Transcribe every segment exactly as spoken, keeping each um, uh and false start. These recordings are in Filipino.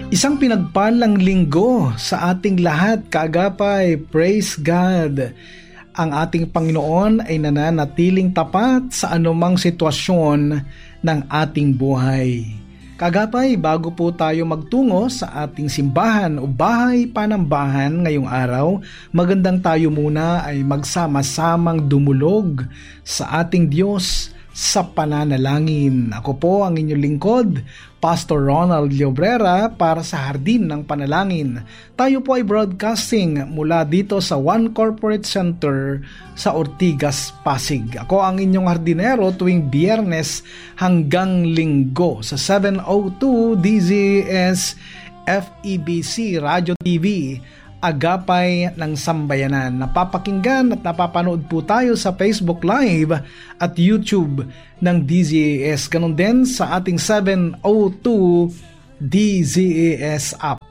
Isang pinagpalang linggo sa ating lahat, kaagapay. Praise God! Ang ating Panginoon ay nananatiling tapat sa anumang sitwasyon ng ating buhay. Kaagapay, bago po tayo magtungo sa ating simbahan o bahay panambahan ngayong araw, magandang tayo muna ay magsama-samang dumulog sa ating Diyos sa pananalangin. Ako po ang inyong lingkod, Pastor Ronald Llobrera, para sa Hardin ng Panalangin. Tayo po ay broadcasting mula dito sa One Corporate Center sa Ortigas, Pasig. Ako ang inyong hardinero tuwing Biyernes hanggang Linggo sa seven oh two D Z S F E B C Radio T V, Agapay ng Sambayanan. Napapakinggan at napapanood po tayo sa Facebook Live at YouTube ng D Z A S. Ganon din sa ating seven oh two D Z A S app.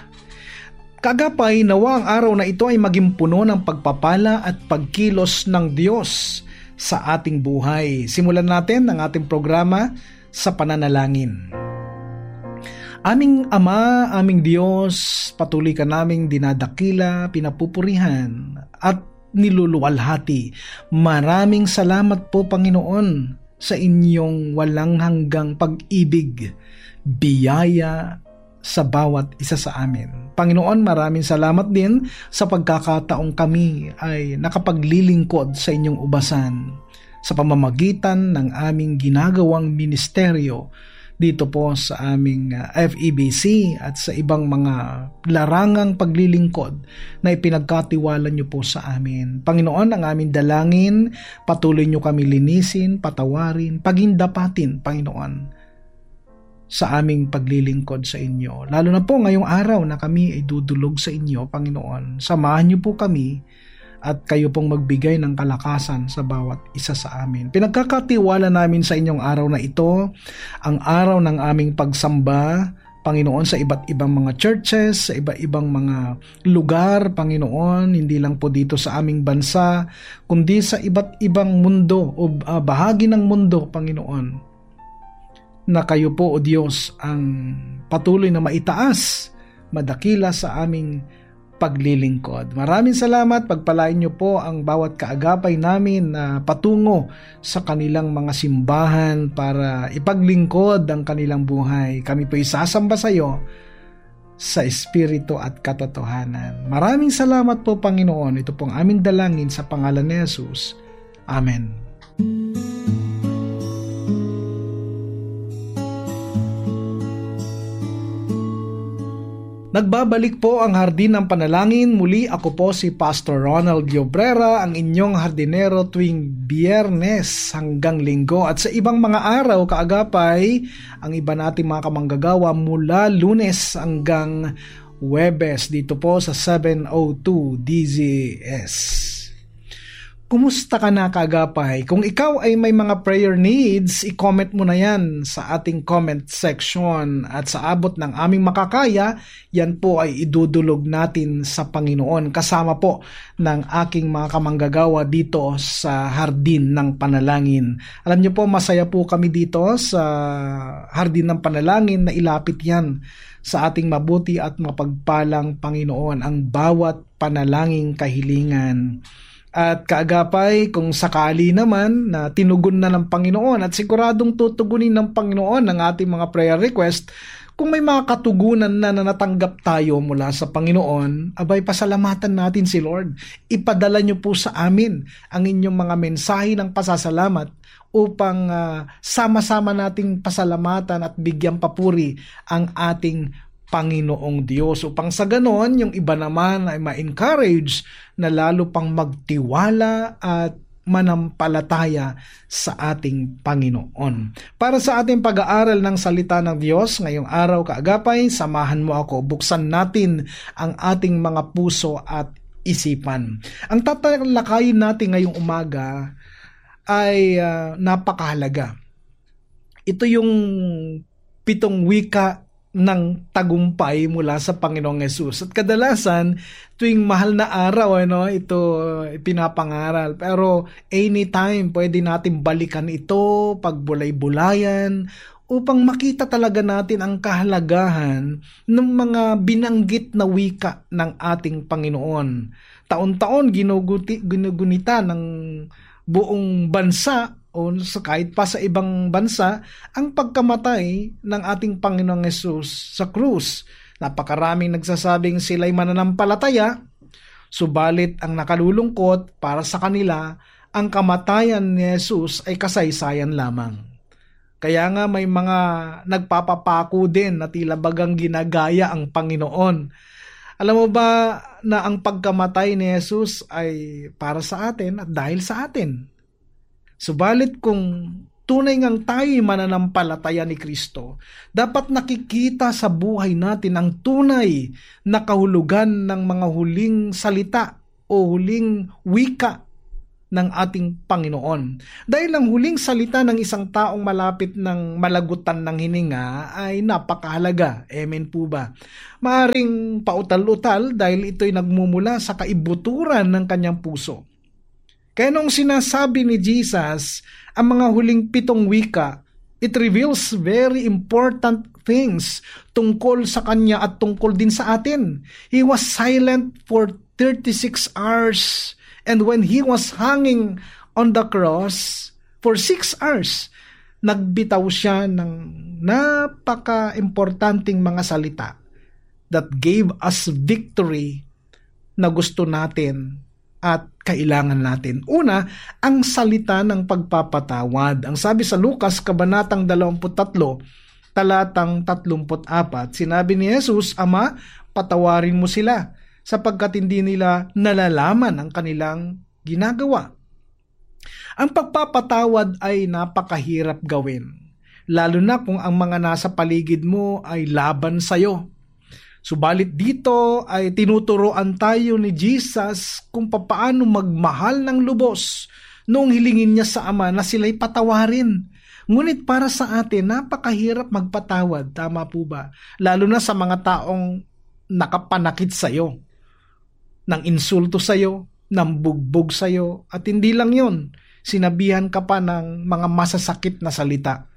Kagapay, nawa ang araw na ito ay maging puno ng pagpapala at pagkilos ng Diyos sa ating buhay. Simulan natin ang ating programa sa pananalangin. Aming Ama, aming Diyos, patuloy ka naming dinadakila, pinapupurihan at niluluwalhati. Maraming salamat po, Panginoon, sa inyong walang hanggang pag-ibig, biyaya sa bawat isa sa amin. Panginoon, maraming salamat din sa pagkakataong kami ay nakapaglilingkod sa inyong ubasan sa pamamagitan ng aming ginagawang ministeryo dito po sa aming F E B C at sa ibang mga larangang paglilingkod na ipinagkatiwala niyo po sa amin. Panginoon, ang aming dalangin, patuloy niyo kami linisin, patawarin, pagindapatin, Panginoon, sa aming paglilingkod sa inyo. Lalo na po ngayong araw na kami ay dudulog sa inyo, Panginoon. Samahan niyo po kami at kayo pong magbigay ng kalakasan sa bawat isa sa amin. Pinagkakatiwala namin sa inyong araw na ito, ang araw ng aming pagsamba, Panginoon, sa iba't ibang mga churches, sa iba't ibang mga lugar, Panginoon, hindi lang po dito sa aming bansa, kundi sa iba't ibang mundo o uh, bahagi ng mundo, Panginoon, na kayo po, O Diyos, ang patuloy na maitaas, madakila sa aming paglilingkod. Maraming salamat, pagpalain niyo po ang bawat kaagapay namin na patungo sa kanilang mga simbahan para ipaglingkod ang kanilang buhay. Kami po isasamba sa iyo sa espiritu at katotohanan. Maraming salamat po, Panginoon. Ito pong aming dalangin sa pangalan ni Jesus. Amen. Nagbabalik po ang Hardin ng Panalangin. Muli ako po si Pastor Ronald Llobrera, ang inyong hardinero tuwing Biyernes hanggang Linggo. At sa ibang mga araw, kaagapay, ang iba nating mga kamanggagawa mula Lunes hanggang Huwebes dito po sa seven oh two D Z S. Kumusta ka na, kaagapay? Kung ikaw ay may mga prayer needs, i-comment mo na yan sa ating comment section at sa abot ng aming makakaya, yan po ay idudulog natin sa Panginoon kasama po ng aking mga kamanggagawa dito sa Hardin ng Panalangin. Alam niyo po, masaya po kami dito sa Hardin ng Panalangin na ilapit yan sa ating mabuti at mapagpalang Panginoon ang bawat panalangin kahilingan. At kaagapay, kung sakali naman na tinugon na ng Panginoon at siguradong tutugunin ng Panginoon ang ating mga prayer request, kung may mga katugunan na, na natanggap tayo mula sa Panginoon, abay pasalamatan natin si Lord. Ipadala niyo po sa amin ang inyong mga mensahe ng pasasalamat upang uh, sama-sama nating pasalamatan at bigyan papuri ang ating Panginoong Diyos, upang sa ganon yung iba naman ay ma-encourage na lalo pang magtiwala at manampalataya sa ating Panginoon. Para sa ating pag-aaral ng salita ng Diyos ngayong araw, kaagapay, samahan mo ako, buksan natin ang ating mga puso at isipan. Ang tatalakayin natin ngayong umaga ay uh, napakahalaga. Ito yung pitong wika ng tagumpay mula sa Panginoong Hesus. At kadalasan, tuwing mahal na araw, ano, ito pinapangaral. Pero anytime, pwede natin balikan ito, pagbulay-bulayan, upang makita talaga natin ang kahalagahan ng mga binanggit na wika ng ating Panginoon. Taon-taon ginuguti, ginugunita ng buong bansa o kahit pa sa ibang bansa ang pagkamatay ng ating Panginoong Hesus sa krus. Napakaraming nagsasabing sila'y mananampalataya, subalit ang nakalulungkot para sa kanila, ang kamatayan ni Hesus ay kasaysayan lamang. Kaya nga may mga nagpapapako din na tila bagang ginagaya ang Panginoon. Alam mo ba na ang pagkamatay ni Hesus ay para sa atin at dahil sa atin? Subalit kung tunay ngang tayo'y mananampalataya ni Kristo, dapat nakikita sa buhay natin ang tunay na kahulugan ng mga huling salita o huling wika ng ating Panginoon. Dahil ang huling salita ng isang taong malapit ng malagutan ng hininga ay napakahalaga. Amen po ba? Maaring pautal-utal dahil ito'y nagmumula sa kaibuturan ng kanyang puso. Kaya nung sinasabi ni Jesus ang mga huling pitong wika, it reveals very important things tungkol sa kanya at tungkol din sa atin. He was silent for thirty-six hours, and when he was hanging on the cross for six hours, nagbitaw siya ng napaka-importanting mga salita that gave us victory na gusto natin at kailangan natin. Una, ang salita ng pagpapatawad. Ang sabi sa Lucas, Kabanatang dalawampu't tatlo, talatang tatlumpu't apat, sinabi ni Jesus, Ama, patawarin mo sila, sapagkat hindi nila nalalaman ang kanilang ginagawa. Ang pagpapatawad ay napakahirap gawin, lalo na kung ang mga nasa paligid mo ay laban sa'yo. Subalit dito ay tinuturoan tayo ni Jesus kung papaano magmahal ng lubos noong hilingin niya sa Ama na sila'y patawarin. Ngunit para sa atin, napakahirap magpatawad. Tama po ba? Lalo na sa mga taong nakapanakit sa'yo, ng insulto sa'yo, ng bugbog sa'yo, at hindi lang yun, sinabihan ka pa ng mga masasakit na salita.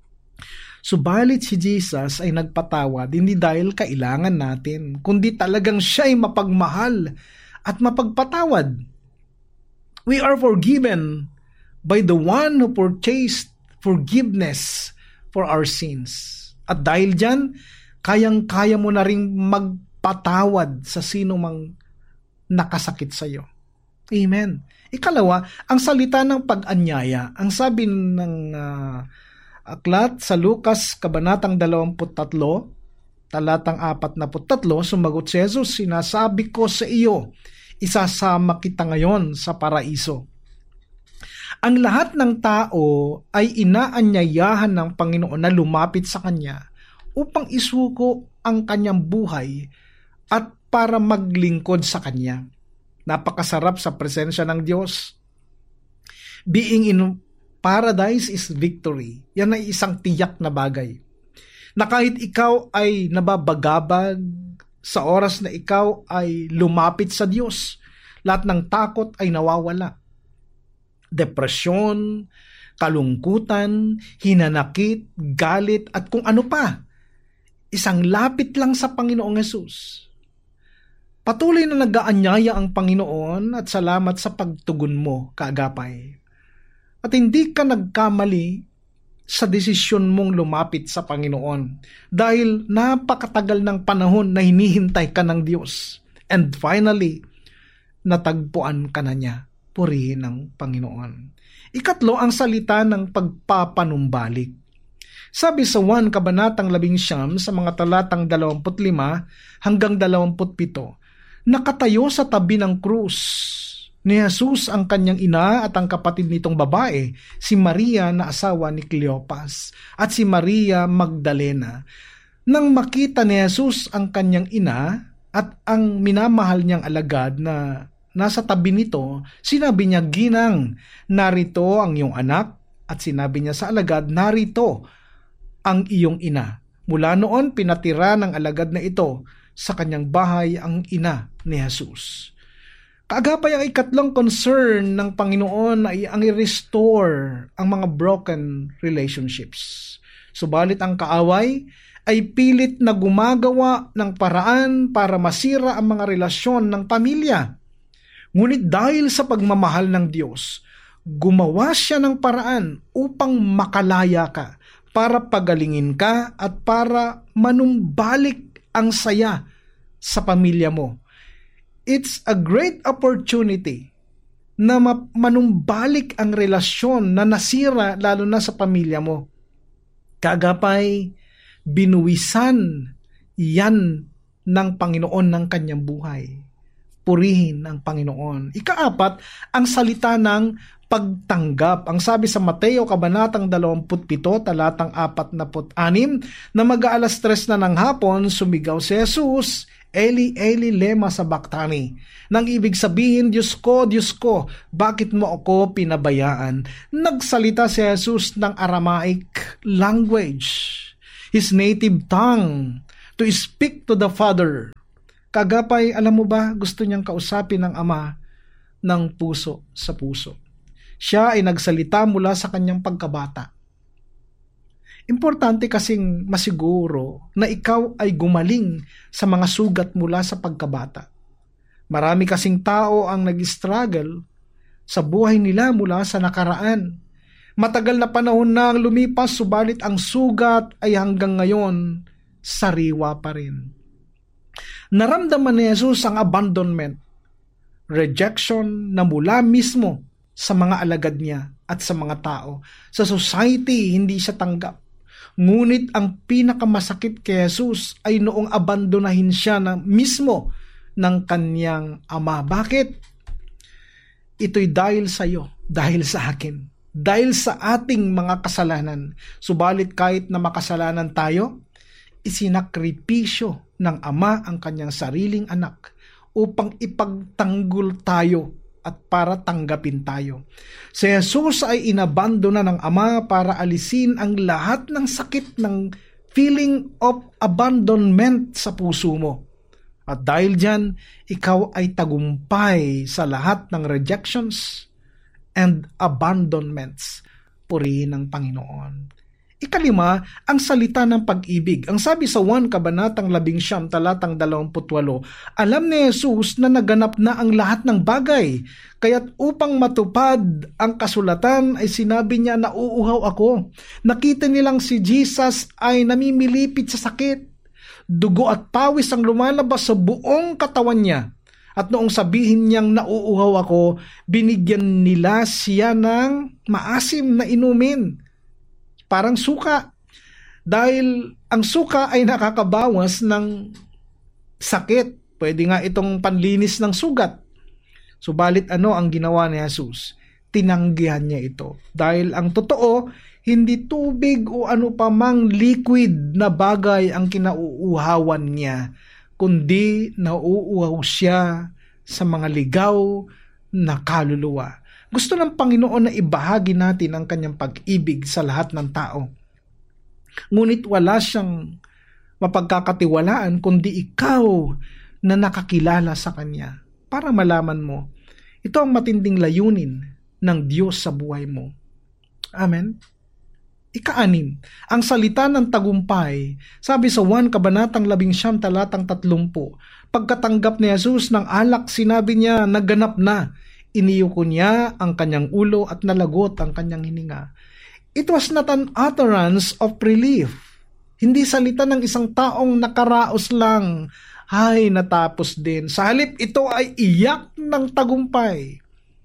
Subalit si Jesus ay nagpatawad hindi dahil kailangan natin, kundi talagang siya ay mapagmahal at mapagpatawad. We are forgiven by the one who purchased forgiveness for our sins. At dahil dyan, kayang-kaya mo na ring magpatawad sa sino mang nakasakit sa iyo. Amen. Ikalawa, ang salita ng pag-anyaya. Ang sabi ng uh, aklat sa Lucas, Kabanatang dalawampu't tatlo, talatang apat na tatlo, sumagot si Jesus, sinasabi ko sa iyo, isasama kita ngayon sa paraiso. Ang lahat ng tao ay inaanyayahan ng Panginoon na lumapit sa Kanya upang isuko ang kanyang buhay at para maglingkod sa Kanya. Napakasarap sa presensya ng Diyos. Being in paradise is victory. Yan ay isang tiyak na bagay. Na kahit ikaw ay nababagabag sa oras na ikaw ay lumapit sa Diyos, lahat ng takot ay nawawala. Depresyon, kalungkutan, hinanakit, galit, at kung ano pa. Isang lapit lang sa Panginoong Hesus. Patuloy na nag-aanyaya ang Panginoon at salamat sa pagtugon mo, kaagapay. At hindi ka nagkamali sa desisyon mong lumapit sa Panginoon dahil napakatagal ng panahon na hinihintay ka ng Diyos. And finally, natagpuan ka na niya. Purihin ng Panginoon. Ikatlo, ang salita ng pagpapanumbalik. Sabi sa Juan Kabanatang labing siyam sa mga talatang dalawampu't lima hanggang dalawampu't pito, nakatayo sa tabi ng krus ni Jesus ang kanyang ina at ang kapatid nitong babae, si Maria na asawa ni Cleopas at si Maria Magdalena. Nang makita ni Jesus ang kanyang ina at ang minamahal niyang alagad na nasa tabi nito, sinabi niya, Ginang, narito ang iyong anak, at sinabi niya sa alagad, narito ang iyong ina. Mula noon, pinatira ng alagad na ito sa kanyang bahay ang ina ni Jesus. Kaagapay, ang ikatlong concern ng Panginoon ay ang i-restore ang mga broken relationships. Subalit ang kaaway ay pilit na gumagawa ng paraan para masira ang mga relasyon ng pamilya. Ngunit dahil sa pagmamahal ng Diyos, gumawa siya ng paraan upang makalaya ka, para pagalingin ka at para manumbalik ang saya sa pamilya mo. It's a great opportunity na manumbalik ang relasyon na nasira lalo na sa pamilya mo. Kagapay, binuwisan yan ng Panginoon ng kanyang buhay. Purihin ang Panginoon. Ikaapat, ang salita ng pagtanggap. Ang sabi sa Mateo kabanatang dalawampu't pito talatang apat na anim na mag-aalas tres na ng hapon, sumigaw si Jesus, Eli, Eli, lema sabachthani. Nang ibig sabihin, Diyos ko, Diyos ko, bakit mo ako pinabayaan? Nagsalita si Jesus ng Aramaic language, his native tongue, to speak to the Father. Kagapay, alam mo ba, gusto niyang kausapin ng Ama ng puso sa puso. Siya ay nagsalita mula sa kanyang pagkabata. Importante kasing masiguro na ikaw ay gumaling sa mga sugat mula sa pagkabata. Marami kasing tao ang nag-struggle sa buhay nila mula sa nakaraan. Matagal na panahon na ang lumipas, subalit ang sugat ay hanggang ngayon sariwa pa rin. Naramdaman ni Jesus ang abandonment, rejection na mula mismo sa mga alagad niya at sa mga tao. Sa society, hindi siya tanggap. Ngunit ang pinakamasakit kay Jesus ay noong abandonahin siya na mismo ng kanyang ama. Bakit? Ito'y dahil sa iyo, dahil sa akin, dahil sa ating mga kasalanan. Subalit kahit na makasalanan tayo, isinakripisyo ng ama ang kanyang sariling anak upang ipagtanggol tayo at para tanggapin tayo. Si Jesus ay inabandona ng Ama para alisin ang lahat ng sakit ng feeling of abandonment sa puso mo. At dahil dyan, ikaw ay tagumpay sa lahat ng rejections and abandonments. Purihin ng Panginoon. Ikalima, ang salita ng pag-ibig. Ang sabi sa Juan kabanatang labing siyam talatang dalawampu't walo, alam ni Jesus na naganap na ang lahat ng bagay. Kaya't upang matupad ang kasulatan ay sinabi niya na uuhaw ako. Nakita nilang si Jesus ay namimilipit sa sakit. Dugo at pawis ang lumalabas sa buong katawan niya. At noong sabihin niyang nauuhaw ako, binigyan nila siya ng maasim na inumin. Parang suka. Dahil ang suka ay nakakabawas ng sakit. Pwede nga itong panlinis ng sugat. Subalit ano ang ginawa ni Jesus? Tinanggihan niya ito. Dahil ang totoo, hindi tubig o ano pa mang liquid na bagay ang kinauuhawan niya, kundi nauuhaw siya sa mga ligaw na kaluluwa. Gusto ng Panginoon na ibahagi natin ang kanyang pag-ibig sa lahat ng tao. Ngunit wala siyang mapagkakatiwalaan kundi ikaw na nakakilala sa kanya para malaman mo. Ito ang matinding layunin ng Diyos sa buhay mo. Amen? Ikaanim, ang salita ng tagumpay. Sabi sa Juan kabanatang labing siyam talatang tatlumpu, pagkatanggap ni Jesus ng alak, sinabi niya, naganap na. Iniyuko niya ang kanyang ulo at nalagot ang kanyang hininga. It was not an utterance of relief. Hindi salita ng isang taong nakaraos lang. Ay, natapos din. Sa halip, ito ay iyak ng tagumpay.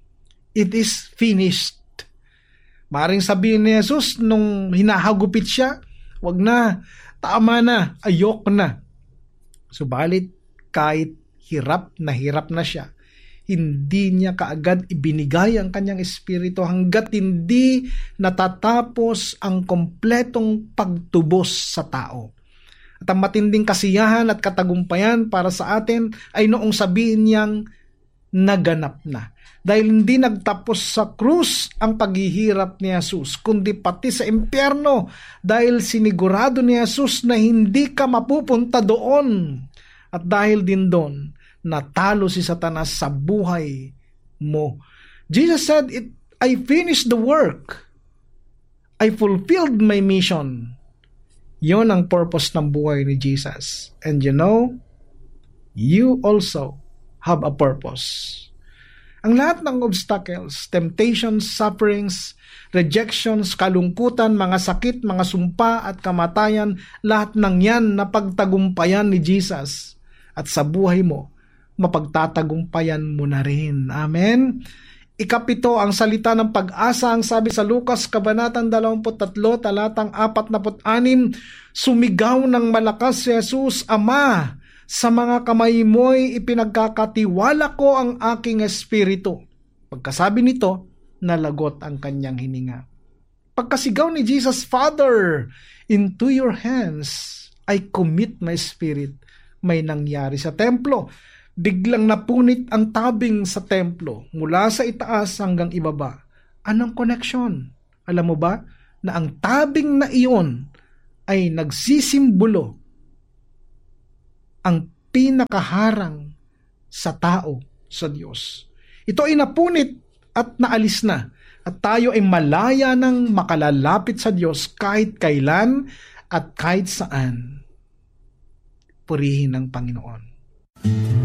It is finished. Maring sabihin ni Jesus nung hinahagupit siya, wag na, tama na, ayok na. Subalit, kahit hirap na hirap na siya, hindi niya kaagad ibinigay ang kanyang espiritu hanggat hindi natatapos ang kompletong pagtubos sa tao. At ang matinding kasiyahan at katagumpayan para sa atin ay noong sabihin niyang naganap na. Dahil hindi nagtapos sa krus ang paghihirap ni Jesus, kundi pati sa impyerno, dahil sinigurado ni Jesus na hindi ka mapupunta doon. At dahil din doon, natalo si Satanas sa buhay mo. Jesus said, It, I finished the work. I fulfilled my mission. Yon ang purpose ng buhay ni Jesus. And you know, you also have a purpose. Ang lahat ng obstacles, temptations, sufferings, rejections, kalungkutan, mga sakit, mga sumpa at kamatayan, lahat ng yan na pagtagumpayan ni Jesus. At sa buhay mo, mapagtatagumpayan mo na rin. Amen? Ikapito, ang salita ng pag-asa, ang sabi sa Lucas, Kabanatang dalawampu't tatlo, talatang apat na anim, sumigaw ng malakas si Jesus, Ama, sa mga kamay mo'y ipinagkakatiwala ko ang aking espiritu. Pagkasabi nito, nalagot ang kanyang hininga. Pagkasigaw ni Jesus, Father, into your hands I commit my spirit. May nangyari sa templo. Biglang napunit ang tabing sa templo mula sa itaas hanggang ibaba. Anong connection? Alam mo ba na ang tabing na iyon ay nagsisimbolo ang pinakaharang sa tao sa Diyos. Ito ay napunit at naalis na at tayo ay malaya ng makalalapit sa Diyos kahit kailan at kahit saan. Purihin ng Panginoon.